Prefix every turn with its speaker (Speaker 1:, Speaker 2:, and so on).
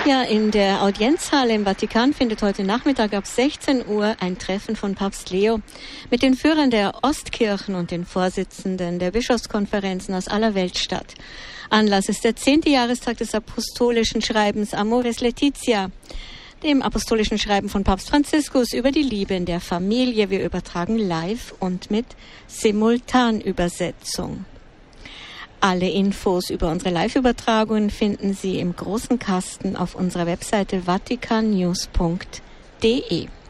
Speaker 1: Ja, in der Audienzhalle im Vatikan findet heute Nachmittag ab 16 Uhr ein Treffen von Papst Leo mit den Führern der Ostkirchen und den Vorsitzenden der Bischofskonferenzen aus aller Welt statt. Anlass ist der 10. Jahrestag des apostolischen Schreibens Amoris Laetitia, dem apostolischen Schreiben von Papst Franziskus über die Liebe in der Familie. Wir übertragen live und mit Simultanübersetzung. Alle Infos über unsere Live-Übertragungen finden Sie im großen Kasten auf unserer Webseite vaticannews.de.